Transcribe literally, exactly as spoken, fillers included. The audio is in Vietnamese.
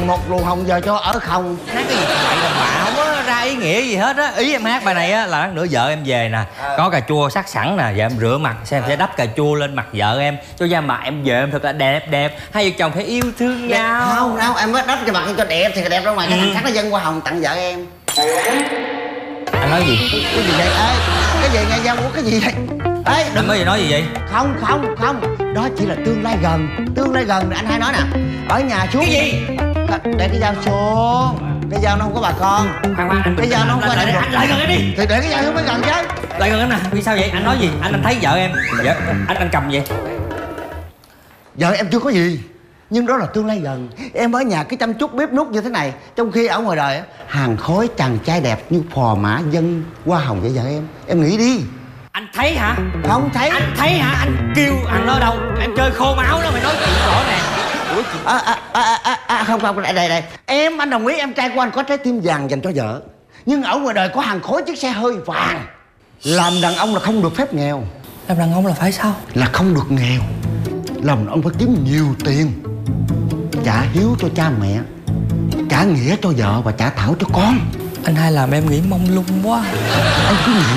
một luồng hồng giờ cho ở không. Hát cái gì vậy mà bạ không có ra ý nghĩa gì hết á. Ý em hát bài này á là lát nữa vợ em về nè, à. có cà chua sắc sẵn nè, giờ em rửa mặt xem em sẽ đắp cà chua lên mặt vợ em cho da mặt em về em thật là đẹp đẹp. Hai vợ chồng phải yêu thương nhau. Không đâu, em mới đắp cho mặt em cho đẹp thì đẹp ra ngoài. Cái thằng khác nó dâng hoa hồng tặng vợ em. Anh nói gì? Cái gì vậy? Ê, cái gì nghe giao của cái gì vậy? Ê, đừng. Anh mới gì nói gì vậy? Không không không, đó chỉ là tương lai gần. Tương lai gần anh hai nói nè, ở nhà xuống. Cái gì? Để cái dao xuống. Cái dao nó không có bà con. Khoan khoan, cái dao nó không có lại, lại, lại gần em đi. Thì để cái dao xuống mới gần chứ. Lại gần em nè, vì sao vậy? Anh nói gì? Anh anh thấy vợ em. Vợ anh anh cầm vậy. Vợ em chưa có gì, nhưng đó là tương lai gần. Em ở nhà cứ chăm chút bếp nút như thế này, trong khi ở ngoài đời á, hàng khói chàng trai đẹp như phò mã dân hoa hồng vậy vợ em. Em nghĩ đi. Anh thấy hả? Không thấy. Anh thấy hả? Anh kêu thằng đó đâu? Em chơi khô máu đó, mày nói chuyện rõ nè. Ủa chị... à, à, à, à, à, không không, đây đây đây. Em anh đồng ý em trai của anh có trái tim vàng dành cho vợ, nhưng ở ngoài đời có hàng khói chiếc xe hơi vàng. Làm đàn ông là không được phép nghèo. Làm đàn ông là phải sao? Là không được nghèo. Làm đàn ông phải kiếm nhiều tiền, trả hiếu cho cha mẹ, trả nghĩa cho vợ và trả thảo cho con. Anh hai làm em nghĩ mông lung quá. Anh cứ nghĩ